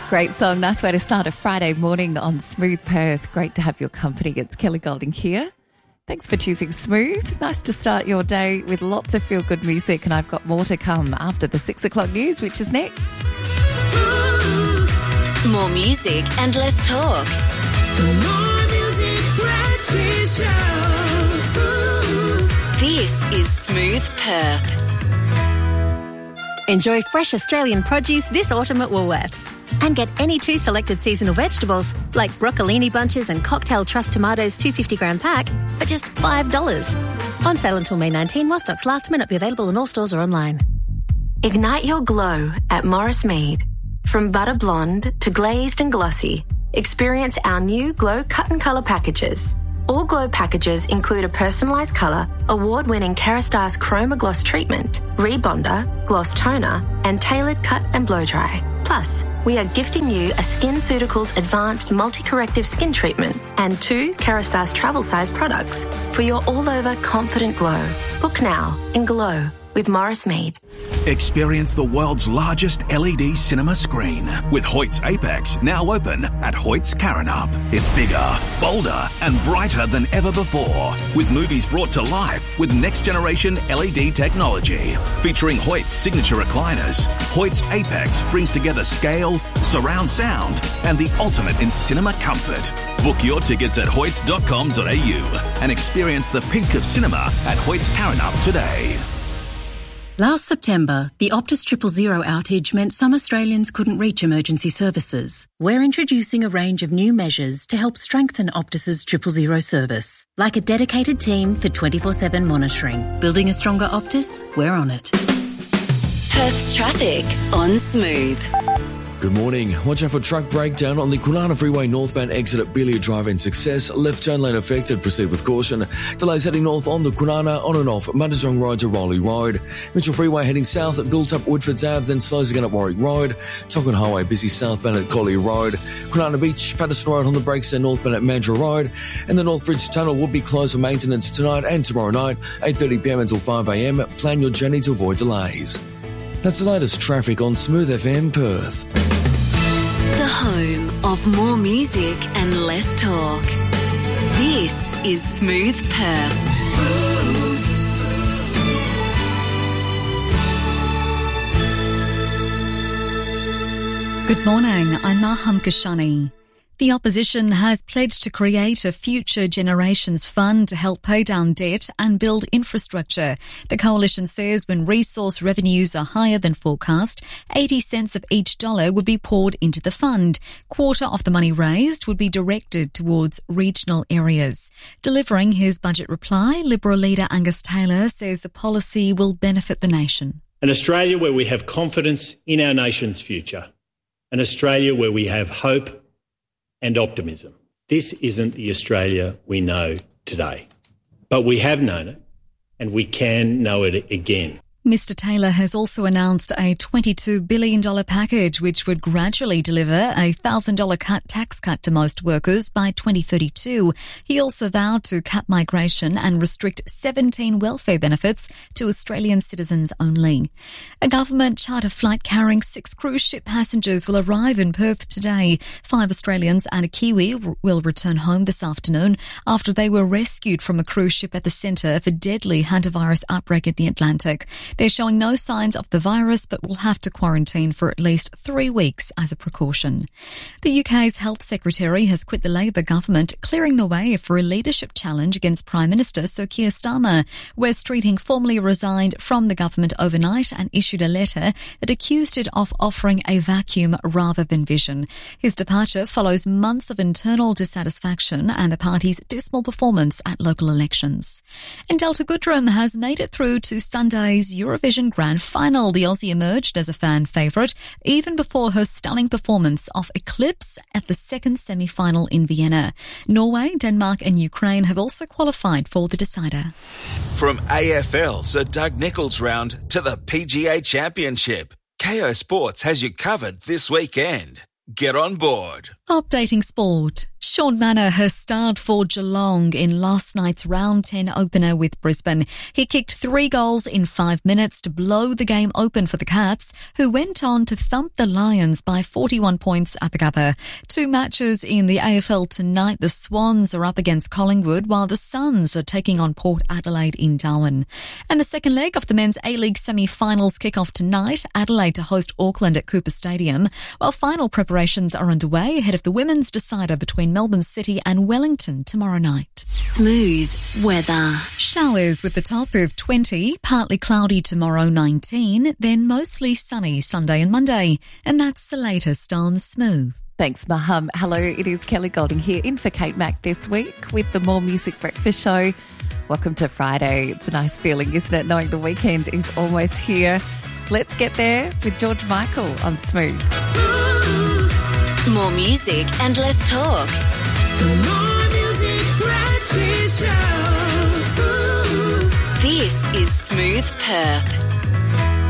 Great song. Nice way to start a Friday morning on Smooth Perth. Great to have your company. It's Kelly Golding here. Thanks for choosing Smooth. Nice to start your day with lots of feel-good music, and I've got more to come after the 6 o'clock news, which is next. More music and less talk. More music, breakfast show. This is Smooth Perth. Enjoy fresh Australian produce this autumn at Woolworths. And get any 2 selected seasonal vegetables, like broccolini bunches and cocktail trust tomatoes 250-gram pack, for just $5. On sale until May 19, while stocks last. May not be available in all stores or online. Ignite your glow at Morris Mead. From butter blonde to glazed and glossy, experience our new Glow Cut and Colour packages. All Glow packages include a personalised colour, award-winning Kerastase Chroma Gloss treatment, rebonder, gloss toner, and tailored cut and blow dry. Plus, we are gifting you a SkinCeuticals Advanced Multi-Corrective Skin Treatment and 2 Kerastase travel size products for your all-over confident glow. Book now in Glow with Morris Mead. Experience the world's largest LED cinema screen with Hoyt's Apex now open at Hoyt's Karrinyup. It's bigger, bolder and brighter than ever before, with movies brought to life with next-generation LED technology. Featuring Hoyt's signature recliners, Hoyt's Apex brings together scale, surround sound and the ultimate in cinema comfort. Book your tickets at hoyts.com.au and experience the peak of cinema at Hoyt's Karrinyup today. Last September, the Optus 000 outage meant some Australians couldn't reach emergency services. We're introducing a range of new measures to help strengthen Optus's 000 service, like a dedicated team for 24/7 monitoring. Building a stronger Optus? We're on it. Perth's traffic on Smooth. Good morning. Watch out for truck breakdown on the Kwinana Freeway northbound exit at Belia Drive in Success. Left turn lane affected. Proceed with caution. Delays heading north on the Kwinana on and off Mudgee Road to Rowley Road. Mitchell Freeway heading south at built up Woodfords Ave, then slows again at Warwick Road. Tonkin Highway busy southbound at Collier Road. Kwinana Beach, Patterson Road on the brakes and northbound at Mandurah Road. And the North Bridge Tunnel will be closed for maintenance tonight and tomorrow night, 8:30pm until 5am. Plan your journey to avoid delays. That's the latest traffic on Smooth FM Perth. The home of more music and less talk. This is Smooth Perth. Good morning, I'm Maham Kashani. The opposition has pledged to create a Future Generations Fund to help pay down debt and build infrastructure. The coalition says when resource revenues are higher than forecast, 80 cents of each dollar would be poured into the fund. Quarter of the money raised would be directed towards regional areas. Delivering his budget reply, Liberal leader Angus Taylor says the policy will benefit the nation. An Australia where we have confidence in our nation's future. An Australia where we have hope and optimism. This isn't the Australia we know today, but we have known it and we can know it again. Mr Taylor has also announced a $22 billion package which would gradually deliver a $1,000 tax cut to most workers by 2032. He also vowed to cap migration and restrict 17 welfare benefits to Australian citizens only. A government charter flight carrying 6 cruise ship passengers will arrive in Perth today. 5 Australians and a Kiwi will return home this afternoon after they were rescued from a cruise ship at the centre of a deadly hantavirus outbreak in the Atlantic. They're showing no signs of the virus but will have to quarantine for at least 3 weeks as a precaution. The UK's Health Secretary has quit the Labour government, clearing the way for a leadership challenge against Prime Minister Sir Keir Starmer. Wes Streeting formally resigned from the government overnight and issued a letter that accused it of offering a vacuum rather than vision. His departure follows months of internal dissatisfaction and the party's dismal performance at local elections. And Delta Goodrem has made it through to Sunday's Eurovision Grand Final. The Aussie emerged as a fan favourite even before her stunning performance of Eclipse at the second semi-final in Vienna. Norway, Denmark and Ukraine have also qualified for the decider. From AFL Sir Doug Nicholls round to the PGA Championship, KO Sports has you covered this weekend. Get on board. Updating sport. Sean Manor has starred for Geelong in last night's round 10 opener with Brisbane. He kicked 3 goals in 5 minutes to blow the game open for the Cats, who went on to thump the Lions by 41 points at the Gabba. 2 matches in the AFL tonight. The Swans are up against Collingwood, while the Suns are taking on Port Adelaide in Darwin. And the second leg of the men's A-League semi-finals kick off tonight. Adelaide to host Auckland at Cooper Stadium, while final preparations are underway ahead of the women's decider between Melbourne City and Wellington tomorrow night. Smooth weather. Showers with the top of 20, partly cloudy tomorrow 19, then mostly sunny Sunday and Monday. And that's the latest on Smooth. Thanks, Maham. Hello, it is Kelly Golding here in for Kate Mack this week with the More Music Breakfast Show. Welcome to Friday. It's a nice feeling, isn't it, knowing the weekend is almost here. Let's get there with George Michael on Smooth. More music and less talk. The More Music Breakfast Show. This is Smooth Perth.